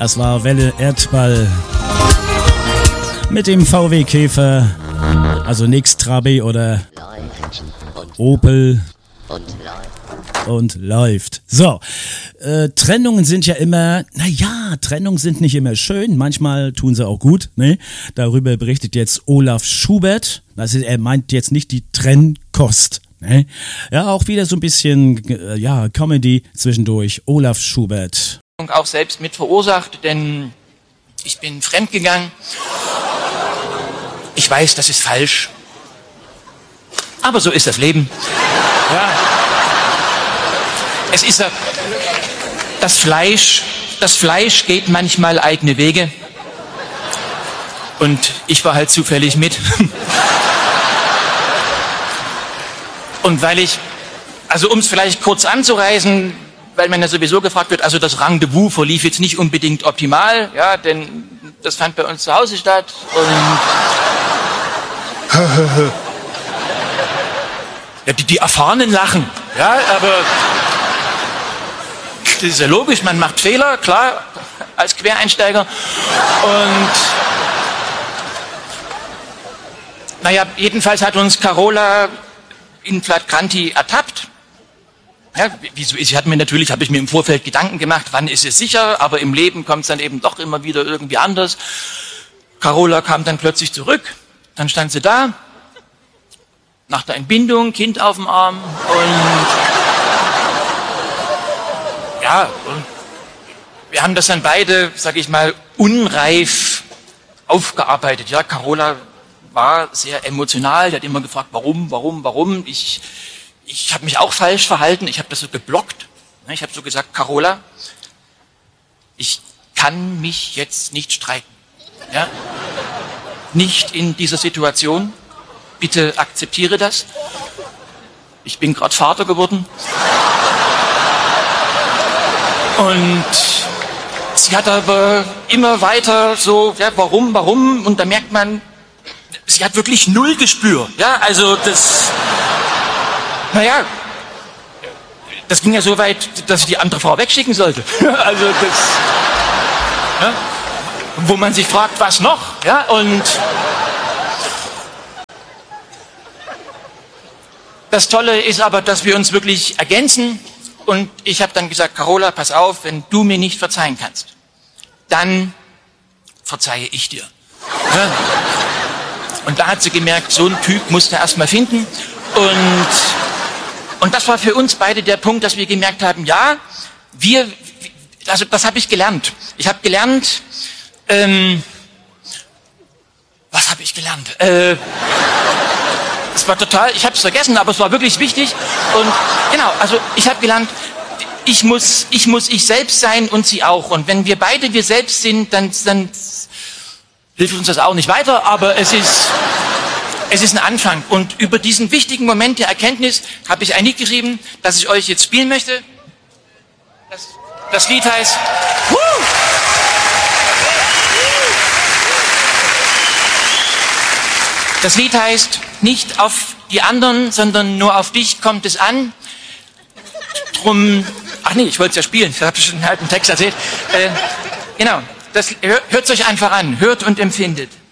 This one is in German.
Das war Welle Erdball mit dem VW Käfer, also nix Trabi oder Opel und läuft. So, Trennungen sind ja immer, Trennungen sind nicht immer schön, manchmal tun sie auch gut, ne? Darüber berichtet jetzt Olaf Schubert, er meint jetzt nicht die Trennkost. Ne? Ja, auch wieder so ein bisschen, Comedy zwischendurch. Olaf Schubert. Auch selbst mit verursacht, denn ich bin fremdgegangen. Ich weiß, das ist falsch. Aber so ist das Leben. Ja. Es ist das Fleisch geht manchmal eigene Wege. Und ich war halt zufällig mit. Und um es vielleicht kurz anzureißen, weil man ja sowieso gefragt wird, also das Rendezvous verlief jetzt nicht unbedingt optimal, ja, denn das fand bei uns zu Hause statt und ja, die Erfahrenen lachen, ja, aber das ist ja logisch, man macht Fehler, klar, als Quereinsteiger und jedenfalls hat uns Carola in flagranti ertappt. Ja, wieso ist? Habe ich mir im Vorfeld Gedanken gemacht, wann ist es sicher, aber im Leben kommt es dann eben doch immer wieder irgendwie anders. Carola kam dann plötzlich zurück, dann stand sie da, nach der Entbindung, Kind auf dem Arm und wir haben das dann beide, sag ich mal, unreif aufgearbeitet. Ja, Carola war sehr emotional, die hat immer gefragt, warum. Ich habe mich auch falsch verhalten, ich habe das so geblockt. Ich habe so gesagt, Carola, ich kann mich jetzt nicht streiten. Ja? Nicht in dieser Situation. Bitte akzeptiere das. Ich bin gerade Vater geworden. Und sie hat aber immer weiter so, ja, warum? Und da merkt man, sie hat wirklich null Gespür. Ja, also das ging ja so weit, dass ich die andere Frau wegschicken sollte. Also das, ja, wo man sich fragt, was noch? Ja, und das Tolle ist aber, dass wir uns wirklich ergänzen. Und ich habe dann gesagt, Carola, pass auf, wenn du mir nicht verzeihen kannst, dann verzeihe ich dir. Ja. Und da hat sie gemerkt, so ein Typ musst du erst mal finden. Und das war für uns beide der Punkt, dass wir gemerkt haben, ja, das habe ich gelernt. Ich habe gelernt, was habe ich gelernt? Es war total, ich habe es vergessen, aber es war wirklich wichtig. Und genau, also ich habe gelernt, ich muss ich selbst sein und sie auch. Und wenn wir beide wir selbst sind, dann hilft uns das auch nicht weiter, aber es ist ein Anfang. Und über diesen wichtigen Moment der Erkenntnis habe ich ein Lied geschrieben, das ich euch jetzt spielen möchte. Das Lied heißt Das Lied heißt, nicht auf die anderen, sondern nur auf dich kommt es an. Ich wollte es ja spielen, ich habe schon einen halben Text erzählt. Genau, hört es euch einfach an, hört und empfindet.